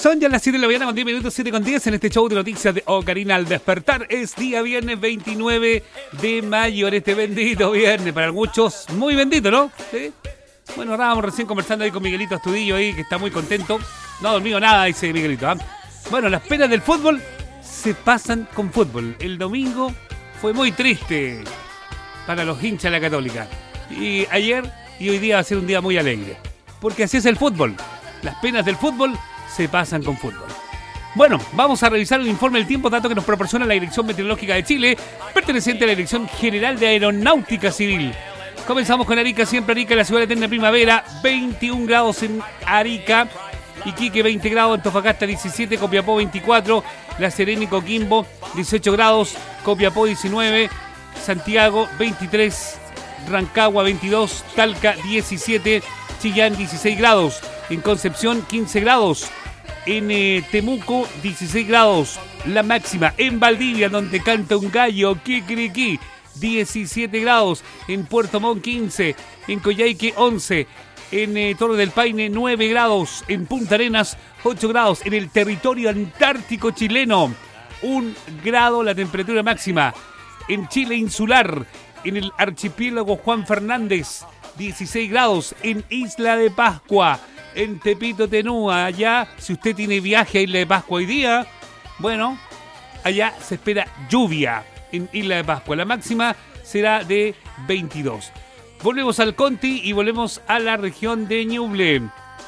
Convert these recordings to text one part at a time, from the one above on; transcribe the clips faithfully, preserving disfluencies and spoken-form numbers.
Son ya las siete de la mañana con diez minutos, siete con diez en este show de noticias de Ocarina al despertar. Es día viernes veintinueve de mayo, en este bendito viernes. Para muchos, muy bendito, ¿no? ¿Sí? Bueno, estábamos recién conversando ahí con Miguelito Astudillo ahí, que está muy contento. No ha dormido nada, dice Miguelito. ¿eh? Bueno, las penas del fútbol se pasan con fútbol. El domingo fue muy triste para los hinchas de la Católica. Y ayer y hoy día va a ser un día muy alegre. Porque así es el fútbol. Las penas del fútbol se pasan con fútbol. Bueno, vamos a revisar el informe del tiempo, dato que nos proporciona la Dirección Meteorológica de Chile, perteneciente a la Dirección General de Aeronáutica Civil. Comenzamos con Arica, siempre Arica, la ciudad de eterna primavera, veintiún grados en Arica, Iquique veinte grados, Antofagasta diecisiete, Copiapó veinticuatro, La Serena y Coquimbo dieciocho grados, Copiapó diecinueve, Santiago veintitrés, Rancagua veintidós, Talca diecisiete, Chillán dieciséis grados, en Concepción quince grados, en eh, Temuco dieciséis grados, la máxima en Valdivia, donde canta un gallo, Kikiriki, diecisiete grados, en Puerto Montt quince, en Coyhaique once, en eh, Torre del Paine nueve grados, en Punta Arenas ocho grados, en el territorio antártico chileno un grado la temperatura máxima, en Chile insular, en el archipiélago Juan Fernández dieciséis grados, en Isla de Pascua, en Tepito Tenúa, allá, si usted tiene viaje a Isla de Pascua hoy día, bueno, allá se espera lluvia en Isla de Pascua. La máxima será de veintidós. Volvemos al Conti y volvemos a la región de Ñuble.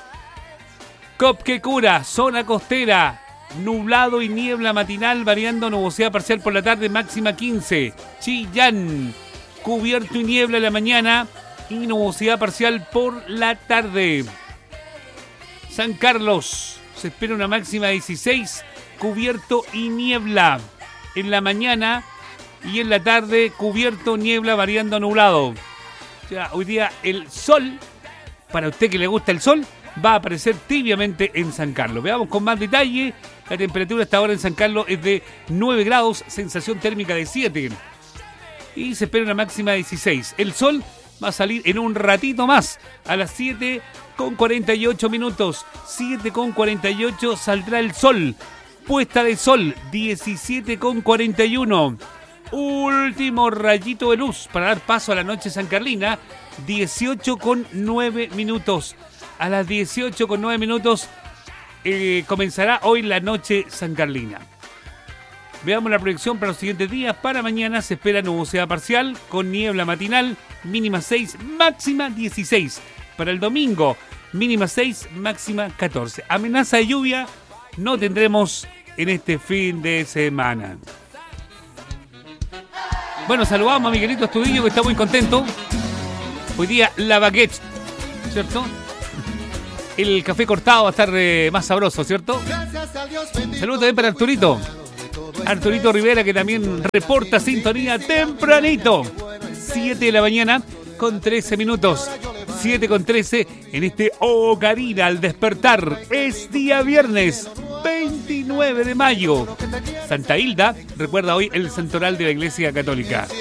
Copquecura, zona costera, nublado y niebla matinal, variando nubosidad parcial por la tarde, máxima quince. Chillán, cubierto y niebla en la mañana y nubosidad parcial por la tarde. San Carlos, se espera una máxima de dieciséis, cubierto y niebla en la mañana y en la tarde, cubierto, niebla, variando a nublado. O sea, hoy día el sol, para usted que le gusta el sol, va a aparecer tibiamente en San Carlos. Veamos con más detalle. La temperatura hasta ahora en San Carlos es de nueve grados, sensación térmica de siete. Y se espera una máxima de dieciséis. El sol va a salir en un ratito más, a las siete con cuarenta y ocho minutos. siete con cuarenta y ocho saldrá el sol. Puesta de sol, diecisiete con cuarenta y uno. Último rayito de luz para dar paso a la noche sancarlina, dieciocho con nueve minutos. A las dieciocho con nueve minutos eh, comenzará hoy la noche sancarlina. Veamos la proyección para los siguientes días. Para mañana se espera nubosidad parcial con niebla matinal, mínima seis, máxima dieciséis. Para el domingo, mínima seis, máxima catorce. Amenaza de lluvia no tendremos en este fin de semana. Bueno, saludamos a Miguelito Astudillo, que está muy contento. Hoy día la baguette, ¿cierto? El café cortado va a estar eh, más sabroso, ¿cierto? Saludos también para Arturito. Arturito Rivera, que también reporta sintonía tempranito. siete de la mañana con trece minutos. siete con trece en este Ocarina al despertar. Es día viernes veintinueve de mayo. Santa Hilda recuerda hoy el santoral de la Iglesia Católica.